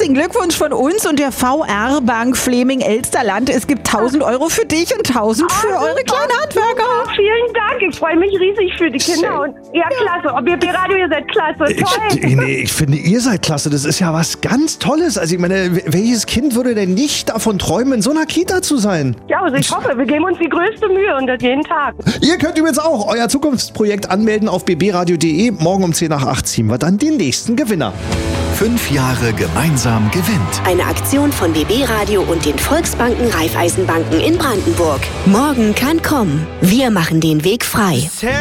Herzlichen Glückwunsch von uns und der VR Bank Fleming-Elsterland. Es gibt 1.000 Euro für dich und 1.000 für eure kleinen Handwerker. Vielen Dank, ich freue mich riesig für die Kinder. Und, ja, klasse. BB Radio, ihr seid klasse. Toll. Ich finde, ihr seid klasse. Das ist ja was ganz Tolles. Also ich meine, welches Kind würde denn nicht davon träumen, in so einer Kita zu sein? Ja, also ich hoffe, wir geben uns die größte Mühe und das jeden Tag. Ihr könnt übrigens auch euer Zukunftsprojekt anmelden auf bbradio.de. Morgen um 10 nach 8 ziehen wir dann den nächsten Gewinner. 5 Jahre gemeinsam gewinnt. Eine Aktion von BB Radio und den Volksbanken Raiffeisenbanken in Brandenburg. Morgen kann kommen. Wir machen den Weg frei.